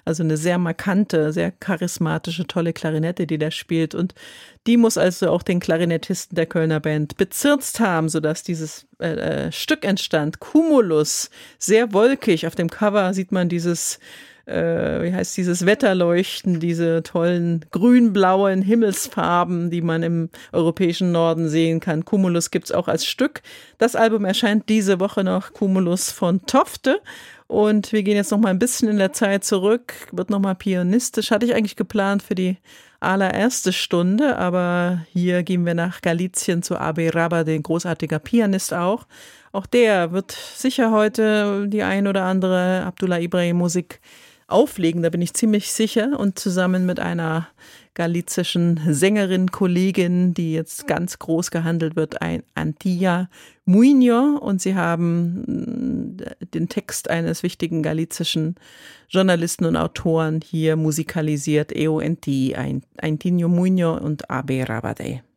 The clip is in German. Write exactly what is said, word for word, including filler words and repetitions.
Also eine sehr markante, sehr charismatische, tolle Klarinette, die der spielt. Und die muss also auch den Klarinettisten der Kölner Band bezirzt haben, sodass dieses äh, Stück entstand. Cumulus, sehr wolkig. Auf dem Cover sieht man dieses Äh, wie heißt dieses Wetterleuchten, diese tollen grün-blauen Himmelsfarben, die man im europäischen Norden sehen kann. Cumulus gibt's auch als Stück. Das Album erscheint diese Woche noch, Cumulus von Tofte. Und wir gehen jetzt noch mal ein bisschen in der Zeit zurück, wird noch mal pianistisch. Hatte ich eigentlich geplant für die allererste Stunde, aber hier gehen wir nach Galizien zu Abe Rabade, ein großartiger Pianist auch. Auch der wird sicher heute die ein oder andere Abdullah Ibrahim Musik auflegen, da bin ich ziemlich sicher, und zusammen mit einer galizischen Sängerin, Kollegin, die jetzt ganz groß gehandelt wird, ein Antilla Muinho, und sie haben den Text eines wichtigen galizischen Journalisten und Autoren hier musikalisiert, E O N T, ein Antilla Muinho und Abe Rabade.